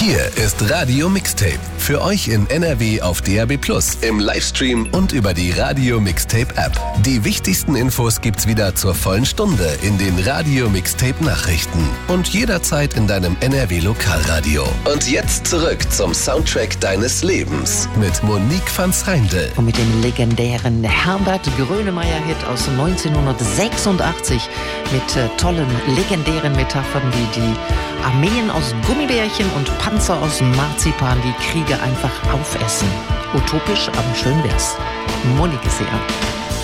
Hier ist Radio Mixtape. Für euch in NRW auf DAB+, im Livestream und über die Radio Mixtape App. Die wichtigsten Infos gibt's wieder zur vollen Stunde in den Radio Mixtape Nachrichten und jederzeit in deinem NRW Lokalradio. Und jetzt zurück zum Soundtrack deines Lebens mit Monique van Schreindel. Und mit dem legendären Herbert Grönemeyer-Hit aus 1986 mit tollen, legendären Metaphern wie die Armeen aus Gummibärchen und Panzer aus Marzipan, die Kriege einfach aufessen. Utopisch, aber schön wär's. Monique ist hier.